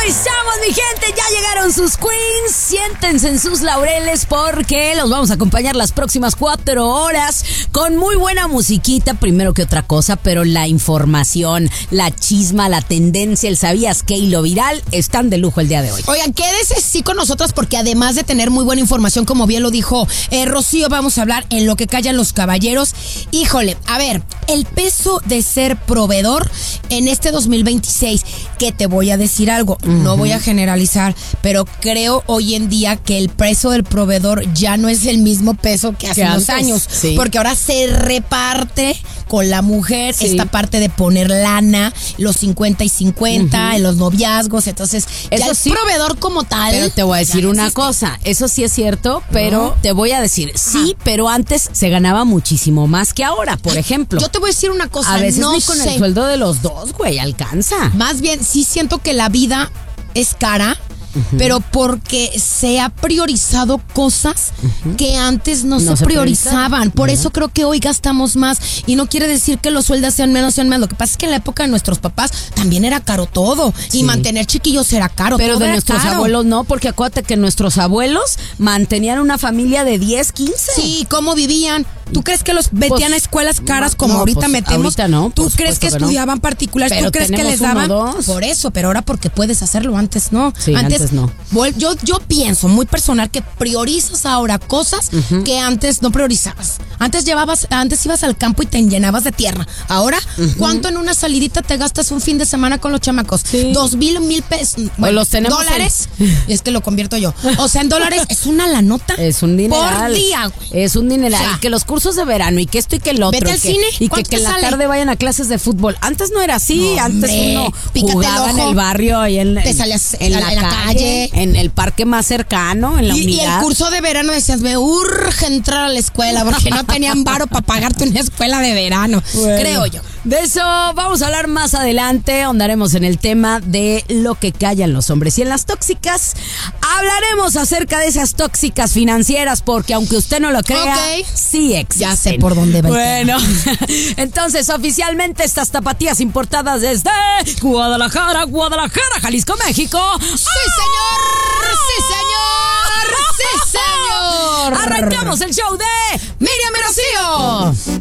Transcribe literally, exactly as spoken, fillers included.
estamos, mi gente, ya llegaron sus queens. Siéntense en sus laureles porque los vamos a acompañar las próximas cuatro horas con muy buena musiquita, primero que otra cosa, pero la información, la chisma, la tendencia, el sabías qué y lo viral están de lujo el día de hoy. Oigan, quédese sí con nosotras porque además de tener muy buena información, como bien lo dijo eh, Rocío, vamos a hablar en lo que callan los caballeros. Híjole, a ver, el peso de ser proveedor en este dos mil veintiséis, que te voy a decir algo, uh-huh. no voy a generalizar, pero creo hoy en día que el peso del proveedor ya no es el mismo peso que hace unos años, sí. porque ahora se reparte con la mujer sí. esta parte de poner lana, los cincuenta y cincuenta, uh-huh. en los noviazgos, entonces eso ya el sí, proveedor como tal. Pero te voy a decir una existe. cosa, eso sí es cierto, pero uh-huh. te voy a decir, sí, Ajá. pero antes se ganaba muchísimo más que ahora, por ejemplo. Yo te voy a decir una cosa, a veces no ni con sé. el sueldo de los dos, güey, alcanza. Más bien, sí siento que la vida es cara, uh-huh. pero porque se ha priorizado cosas uh-huh. que antes no, no se, se priorizaban. Por uh-huh. eso creo que hoy gastamos más. Y no quiere decir que los sueldos sean menos, sean menos. Lo que pasa es que en la época de nuestros papás también era caro todo. Sí. Y mantener chiquillos era caro. Pero todo de era nuestros caro. abuelos no, porque acuérdate que nuestros abuelos mantenían una familia de diez, quince. Sí, ¿cómo vivían? ¿Tú crees que los metían pues, a escuelas caras como no, ahorita pues, metemos? Ahorita no. ¿Tú crees que estudiaban no. particulares? Pero ¿Tú crees que les daban? Uno, dos. Por eso, pero ahora porque puedes hacerlo, antes no. Sí, antes, antes no. Yo, yo pienso, muy personal, que priorizas ahora cosas uh-huh. que antes no priorizabas. Antes llevabas, antes ibas al campo y te llenabas de tierra. Ahora, uh-huh. ¿cuánto en una salidita te gastas un fin de semana con los chamacos? Sí. Dos mil, mil pesos. Bueno, los tenemos dólares. En... Es que lo convierto yo. O sea, en dólares es una la nota. Es un dineral. Por día, güey. Es un dineral. O sea, que los cursos de verano y que esto y que el otro. Vete al y que, cine. Y que, que en la sale? tarde vayan a clases de fútbol. Antes no era así. No, antes hombre, uno jugaba en el barrio y en, te salías en, en, la, en la calle, calle, en el parque más cercano, en la y, unidad. Y el curso de verano decías, me urge entrar a la escuela porque no tenían varo para pagarte una escuela de verano. Bueno, creo yo. De eso vamos a hablar más adelante. Ahondaremos en el tema de lo que callan los hombres. Y en las tóxicas hablaremos acerca de esas tóxicas financieras, porque aunque usted no lo crea, okay. sí existen. Ya sé por dónde va. Bueno, entonces oficialmente estas tapatías importadas desde Guadalajara, Guadalajara, Jalisco, México. ¡Sí, señor! ¡Sí, señor! ¡Sí, señor! Arrancamos el show de Miriam y Rocío.